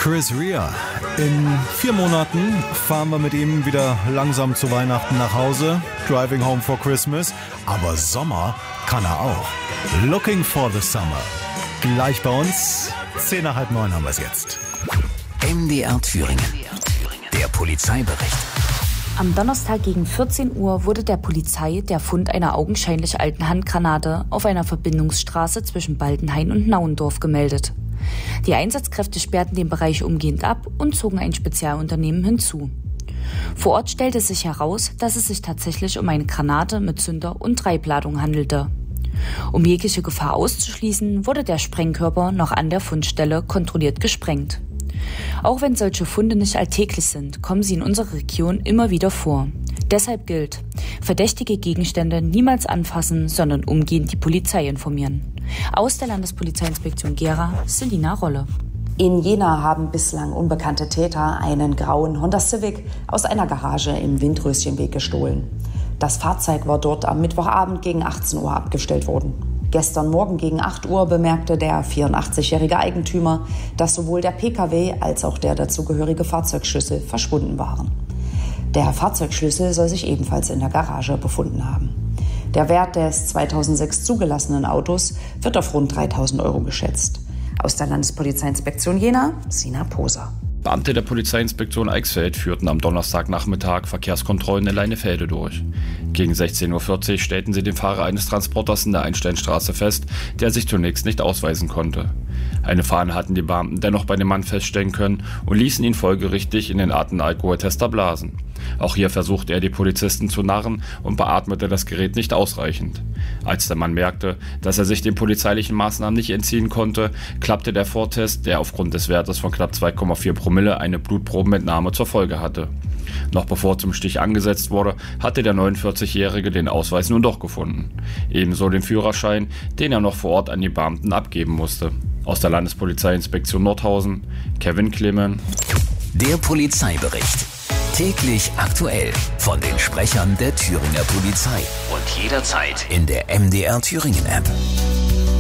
Chris Rea. In 4 Monaten fahren wir mit ihm wieder langsam zu Weihnachten nach Hause. Driving home for Christmas. Aber Sommer kann er auch. Looking for the summer. Gleich bei uns. 10 nach halb 9 haben wir es jetzt. MDR Thüringen. Der Polizeibericht. Am Donnerstag gegen 14 Uhr wurde der Polizei der Fund einer augenscheinlich alten Handgranate auf einer Verbindungsstraße zwischen Baldenhain und Nauendorf gemeldet. Die Einsatzkräfte sperrten den Bereich umgehend ab und zogen ein Spezialunternehmen hinzu. Vor Ort stellte sich heraus, dass es sich tatsächlich um eine Granate mit Zünder- und Treibladung handelte. Um jegliche Gefahr auszuschließen, wurde der Sprengkörper noch an der Fundstelle kontrolliert gesprengt. Auch wenn solche Funde nicht alltäglich sind, kommen sie in unserer Region immer wieder vor. Deshalb gilt: verdächtige Gegenstände niemals anfassen, sondern umgehend die Polizei informieren. Aus der Landespolizeiinspektion Gera, Selina Rolle. In Jena haben bislang unbekannte Täter einen grauen Honda Civic aus einer Garage im Windröschenweg gestohlen. Das Fahrzeug war dort am Mittwochabend gegen 18 Uhr abgestellt worden. Gestern Morgen gegen 8 Uhr bemerkte der 84-jährige Eigentümer, dass sowohl der Pkw als auch der dazugehörige Fahrzeugschlüssel verschwunden waren. Der Fahrzeugschlüssel soll sich ebenfalls in der Garage befunden haben. Der Wert des 2006 zugelassenen Autos wird auf rund 3.000 € geschätzt. Aus der Landespolizeiinspektion Jena, Sina Poser. Beamte der Polizeiinspektion Eichsfeld führten am Donnerstagnachmittag Verkehrskontrollen in Leinefelde durch. Gegen 16:40 Uhr stellten sie den Fahrer eines Transporters in der Einsteinstraße fest, der sich zunächst nicht ausweisen konnte. Eine Fahne hatten die Beamten dennoch bei dem Mann feststellen können und ließen ihn folgerichtig in den Atemalkoholtester blasen. Auch hier versuchte er, die Polizisten zu narren und beatmete das Gerät nicht ausreichend. Als der Mann merkte, dass er sich den polizeilichen Maßnahmen nicht entziehen konnte, klappte der Vortest, der aufgrund des Wertes von knapp 2,4 Promille eine Blutprobenentnahme zur Folge hatte. Noch bevor zum Stich angesetzt wurde, hatte der 49-Jährige den Ausweis nun doch gefunden. Ebenso den Führerschein, den er noch vor Ort an die Beamten abgeben musste. Aus der Landespolizeiinspektion Nordhausen, Kevin Clemen. Der Polizeibericht. Täglich aktuell von den Sprechern der Thüringer Polizei. Und jederzeit in der MDR Thüringen App.